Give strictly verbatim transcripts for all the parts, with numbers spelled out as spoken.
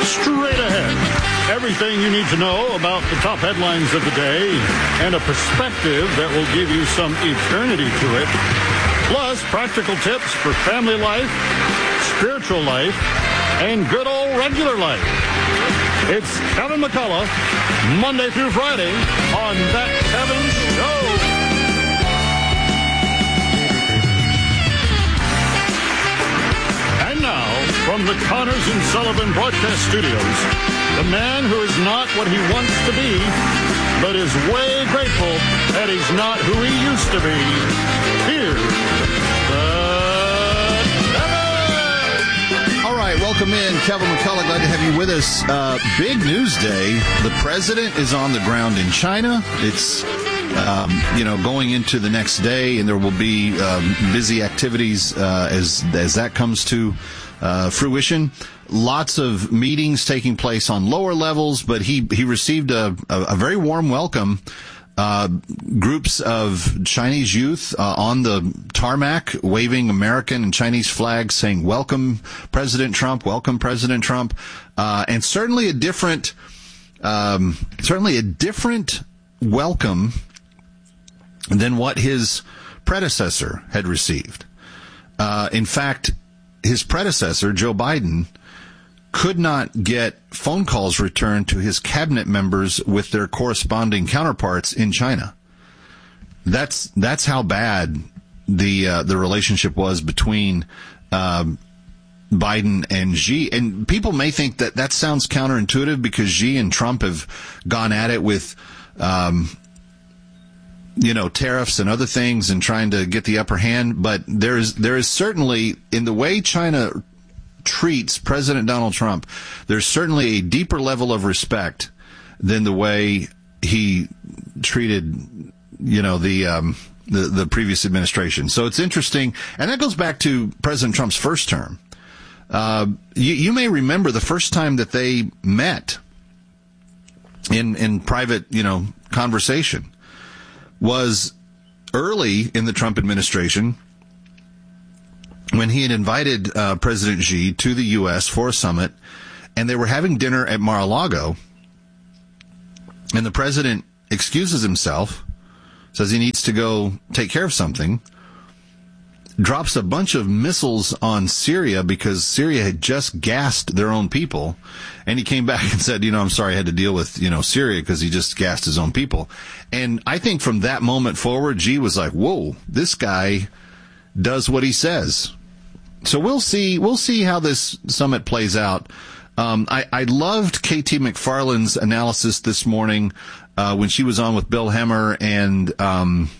straight ahead. Everything you need to know about the top headlines of the day and a perspective that will give you some eternity to it. Plus, practical tips for family life, spiritual life, and good old regular life. It's Kevin McCullough, Monday through Friday on That Kevin Show. And now, from the Connors and Sullivan Broadcast Studios, the man who is not what he wants to be, but is way grateful that he's not who he used to be. Here's the Kevin! All right, welcome in. Kevin McCullough, glad to have you with us. Uh, big news day. The president is on the ground in China. It's, um, you know, going into the next day, and there will be um, busy activities uh, as, as that comes to uh, fruition. Lots of meetings taking place on lower levels, but he, he received a, a, a very warm welcome. Uh, groups of Chinese youth uh, on the tarmac waving American and Chinese flags saying, welcome President Trump, welcome President Trump. Uh, and certainly a different, um, certainly a different welcome than what his predecessor had received. Uh, in fact, his predecessor, Joe Biden, could not get phone calls returned to his cabinet members with their corresponding counterparts in China. That's that's how bad the uh, the relationship was between um, Biden and Xi. And people may think that that sounds counterintuitive because Xi and Trump have gone at it with, um, you know, tariffs and other things and trying to get the upper hand. But there is there is certainly, in the way China treats President Donald Trump, there's certainly a deeper level of respect than the way he treated, you know, the um, the, the previous administration. So it's interesting, and that goes back to President Trump's first term. Uh, you, you may remember the first time that they met in in private, you know, conversation was early in the Trump administration, when he had invited uh, President Xi to the U S for a summit, and they were having dinner at Mar-a-Lago, and the president excuses himself, says he needs to go take care of something, drops a bunch of missiles on Syria because Syria had just gassed their own people, and he came back and said, you know, I'm sorry I had to deal with, you know, Syria because he just gassed his own people. And I think from that moment forward, Xi was like, whoa, this guy does what he says. So we'll see. We'll see how this summit plays out. Um, I, I loved K T McFarland's analysis this morning uh, when she was on with Bill Hemmer and um,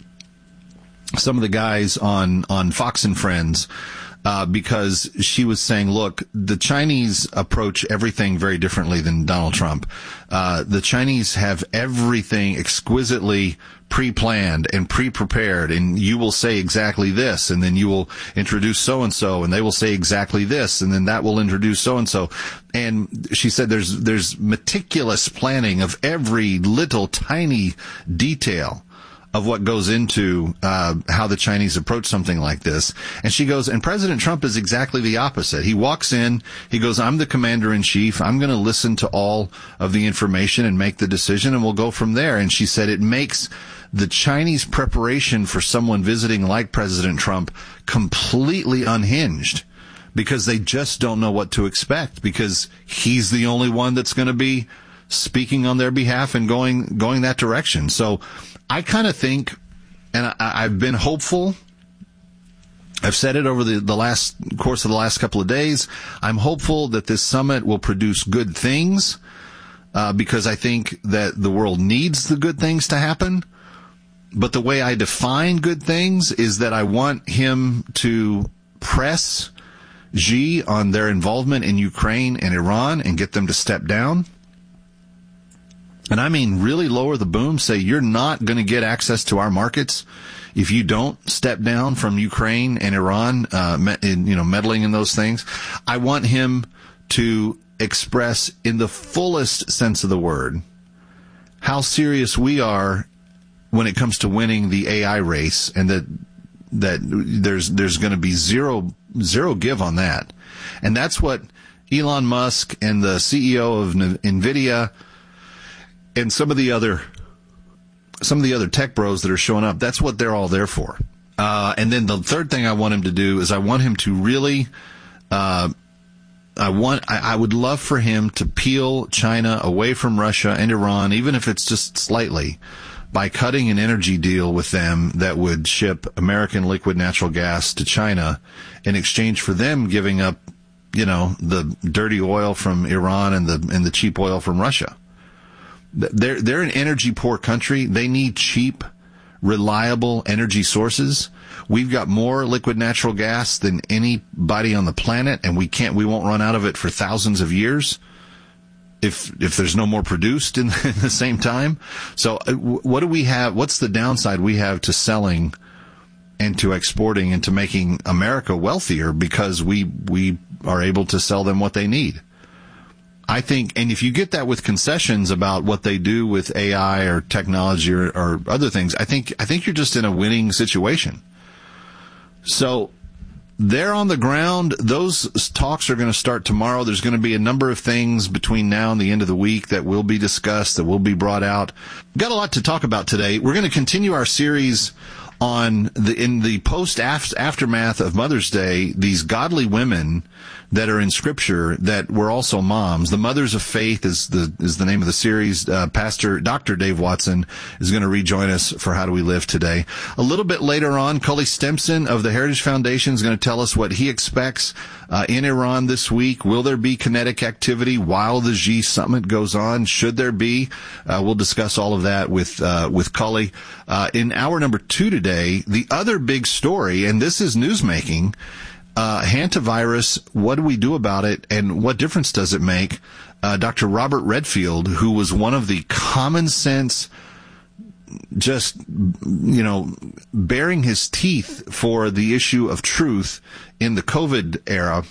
some of the guys on on Fox and Friends, uh, because she was saying, look, the Chinese approach everything very differently than Donald Trump. Uh, the Chinese have everything exquisitely pre-planned and pre-prepared, and you will say exactly this, and then you will introduce so-and-so, and they will say exactly this, and then that will introduce so-and-so. And she said there's there's meticulous planning of every little tiny detail of what goes into uh how the Chinese approach something like this. And she goes, and President Trump is exactly the opposite. He walks in, he goes, I'm the commander-in-chief, I'm going to listen to all of the information and make the decision, and we'll go from there. And she said it makes the Chinese preparation for someone visiting like President Trump completely unhinged, because they just don't know what to expect, because he's the only one that's going to be speaking on their behalf and going going that direction. So I kind of think, and I, I've been hopeful, I've said it over the, the last course of the last couple of days, I'm hopeful that this summit will produce good things, uh, because I think that the world needs the good things to happen. But the way I define good things is that I want him to press Xi on their involvement in Ukraine and Iran and get them to step down. And I mean really lower the boom, say you're not going to get access to our markets if you don't step down from Ukraine and Iran, uh, in, you know, meddling in those things. I want him to express in the fullest sense of the word how serious we are when it comes to winning the A I race, and that that there's there's going to be zero zero give on that. And that's what Elon Musk and the C E O of NVIDIA and some of the other some of the other tech bros that are showing up. That's what they're all there for. Uh, and then the third thing I want him to do is I want him to really, uh, I want, I, I would love for him to peel China away from Russia and Iran, even if it's just slightly, by cutting an energy deal with them that would ship American liquid natural gas to China in exchange for them giving up, you know, the dirty oil from Iran and the, and the cheap oil from Russia. They're, they're an energy poor country. They need cheap, reliable energy sources. We've got more liquid natural gas than anybody on the planet, and we can't, we won't run out of it for thousands of years if, if there's no more produced in, in the same time. So what do we have? What's the downside we have to selling and to exporting and to making America wealthier because we, we are able to sell them what they need? I think, and if you get that with concessions about what they do with A I or technology or, or other things, I think, I think you're just in a winning situation. So they're on the ground. Those talks are going to start tomorrow. There's going to be a number of things between now and the end of the week that will be discussed, that will be brought out. Got a lot to talk about today. We're going to continue our series on the, in the post aftermath of Mother's Day, these godly women that are in Scripture that were also moms. The Mothers of Faith is the is the name of the series. Uh, Pastor Doctor Dave Watson is going to rejoin us for How Do We Live today. A little bit later on, Cully Stimson of the Heritage Foundation is going to tell us what he expects uh, in Iran this week. Will there be kinetic activity while the G summit goes on? Should there be? Uh, we'll discuss all of that with uh, with Cully. Uh, in hour number two today, the other big story, and this is newsmaking, Uh, hantavirus, what do we do about it, and what difference does it make? Uh, Doctor Robert Redfield, who was one of the common sense, just, you know, baring his teeth for the issue of truth in the COVID era,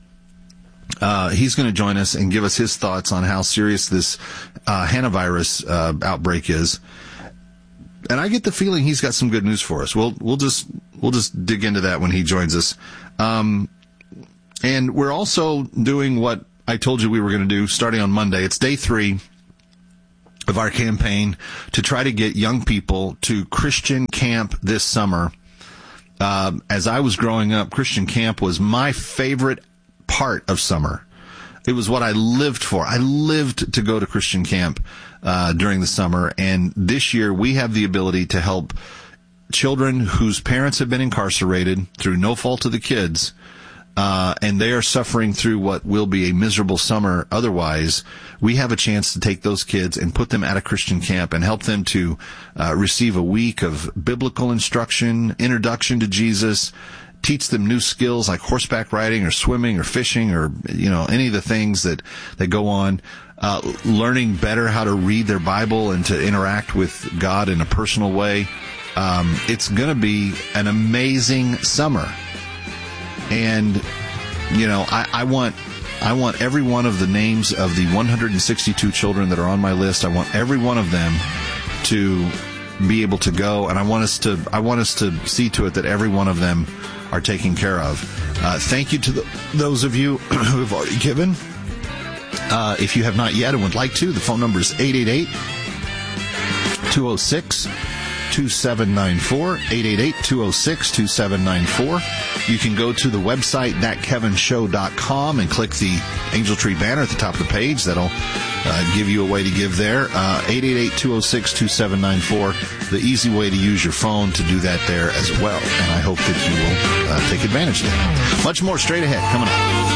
uh, he's going to join us and give us his thoughts on how serious this uh, hantavirus uh, outbreak is. And I get the feeling he's got some good news for us. We'll we'll just we'll just dig into that when he joins us. Um, and we're also doing what I told you we were going to do starting on Monday. It's day three of our campaign to try to get young people to Christian camp this summer. Uh, as I was growing up, Christian camp was my favorite part of summer. It was what I lived for. I lived to go to Christian camp uh, during the summer. And this year we have the ability to help children whose parents have been incarcerated through no fault of the kids, uh, and they are suffering through what will be a miserable summer otherwise. We have a chance to take those kids and put them at a Christian camp and help them to uh, receive a week of biblical instruction, introduction to Jesus, teach them new skills like horseback riding or swimming or fishing or, you know, any of the things that, that go on, uh, learning better how to read their Bible and to interact with God in a personal way. Um, it's going to be an amazing summer. And, you know, I, I want, I want every one of the names of the one hundred sixty-two children that are on my list. I want every one of them to be able to go. And I want us to, I want us to see to it that every one of them are taken care of. Uh, thank you to the, those of you who have already given. Uh, if you have not yet and would like to, the phone number is eight eight eight, two oh six, two seven nine four, eight eight eight, two oh six, two seven nine four. You can go to the website, that kevin show dot com, and click the Angel Tree banner at the top of the page. That'll uh, give you a way to give there. Uh, eight eight eight, two oh six, two seven nine four, the easy way to use your phone to do that there as well. And I hope that you will uh, take advantage of that. Much more straight ahead coming up.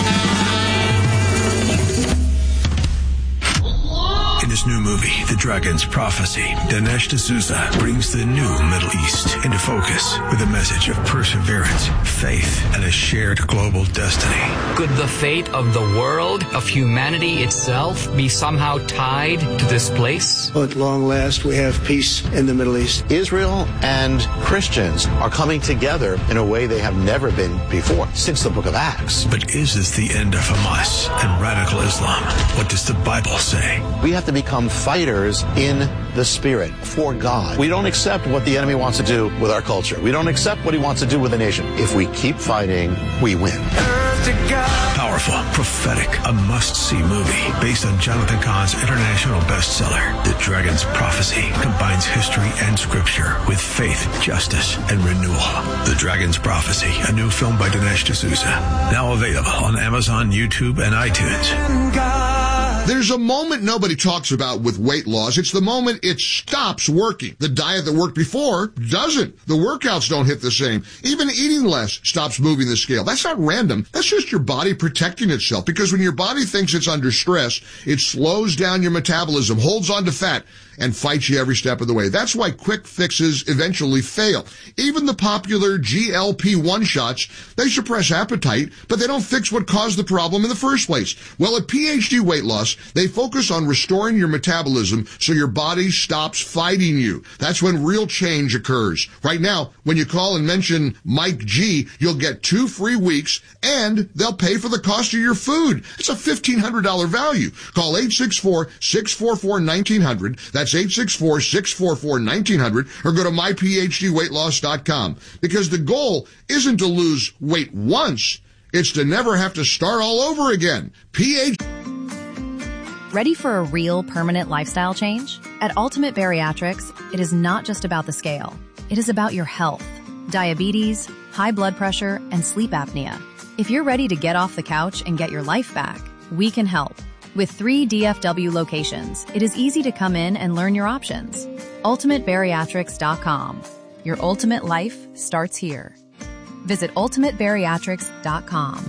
In his new movie, The Dragon's Prophecy, Dinesh D'Souza brings the new Middle East into focus with a message of perseverance, faith, and a shared global destiny. Could the fate of the world, of humanity itself, be somehow tied to this place? At long last, we have peace in the Middle East. Israel and Christians are coming together in a way they have never been before, since the book of Acts. But is this the end of Hamas and radical Islam? What does the Bible say? We have to become fighters in the Spirit for God. We don't accept what the enemy wants to do with our culture. We don't accept what he wants to do with the nation. If we keep fighting, we win. to God. Powerful, prophetic, a must-see movie based on Jonathan Cahn's international bestseller, The Dragon's Prophecy, combines history and scripture with faith, justice, and renewal. The Dragon's Prophecy, a new film by Dinesh D'Souza, now available on Amazon, YouTube, and iTunes. There's a moment nobody talks about with weight loss. It's the moment it stops working. The diet that worked before doesn't. The workouts don't hit the same. Even eating less stops moving the scale. That's not random. That's just your body protecting itself, because when your body thinks it's under stress, it slows down your metabolism, holds on to fat, and fights you every step of the way. That's why quick fixes eventually fail. Even the popular G L P one shots, they suppress appetite, but they don't fix what caused the problem in the first place. Well, at P H D Weight Loss, they focus on restoring your metabolism so your body stops fighting you. That's when real change occurs. Right now, when you call and mention Mike G, you'll get two free weeks, and they'll pay for the cost of your food. It's a fifteen hundred dollars value. Call eight six four, six four four, one nine zero zero. That's eight six four, six four four, one nine zero zero, or go to my p h d weight loss dot com. Because the goal isn't to lose weight once, it's to never have to start all over again. P H D Ready for a real permanent lifestyle change? At Ultimate Bariatrics, it is not just about the scale. It is about your health, diabetes, high blood pressure, and sleep apnea. If you're ready to get off the couch and get your life back, we can help. With three D F W locations, it is easy to come in and learn your options. ultimate bariatrics dot com. Your ultimate life starts here. Visit ultimate bariatrics dot com.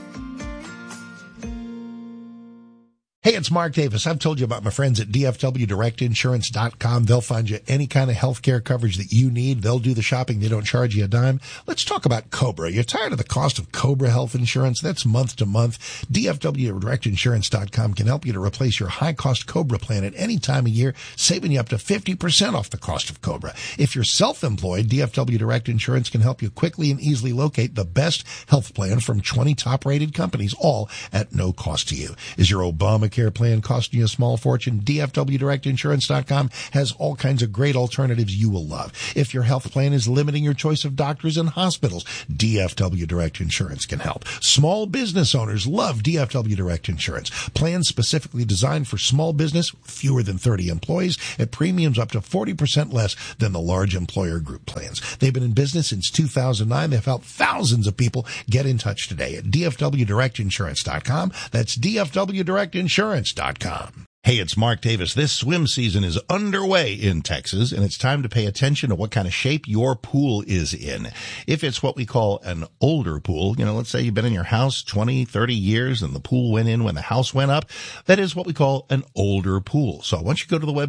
Hey, it's Mark Davis. I've told you about my friends at D F W direct insurance dot com. They'll find you any kind of health care coverage that you need. They'll do the shopping. They don't charge you a dime. Let's talk about Cobra. You're tired of the cost of Cobra health insurance? That's month to month. D F W direct insurance dot com can help you to replace your high-cost Cobra plan at any time of year, saving you up to fifty percent off the cost of Cobra. If you're self-employed, D F W Direct Insurance can help you quickly and easily locate the best health plan from twenty top-rated companies, all at no cost to you. Is your Obamacare plan costing you a small fortune? D F W direct insurance dot com has all kinds of great alternatives you will love. If your health plan is limiting your choice of doctors and hospitals, D F W Direct Insurance can help. Small business owners love D F W Direct Insurance. Plans specifically designed for small business, fewer than thirty employees, at premiums up to forty percent less than the large employer group plans. They've been in business since two thousand nine. They've helped thousands of people. Get in touch today at D F W direct insurance dot com. That's D F W direct insurance dot com. Hey, it's Mark Davis. This swim season is underway in Texas, and it's time to pay attention to what kind of shape your pool is in. If it's what we call an older pool, you know, let's say you've been in your house twenty, thirty years and the pool went in when the house went up, that is what we call an older pool. So once you go to the website,